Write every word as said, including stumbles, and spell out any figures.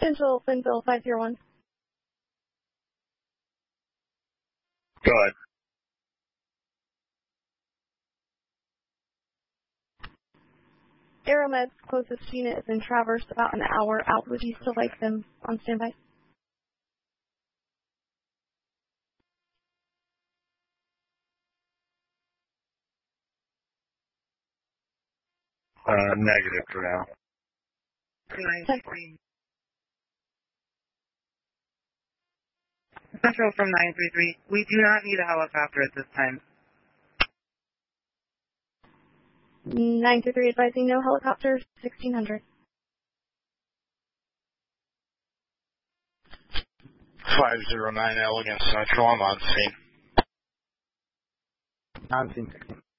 Central Plainville five zero one. Go ahead. Aeromed's closest unit is in Traverse, about an hour out. Would you still like them on standby? Uh, negative for now. Central from nine three three. We do not need a helicopter at this time. nine three three advising no helicopters, sixteen hundred. five zero nine Elegant Central, I'm on scene. On scene.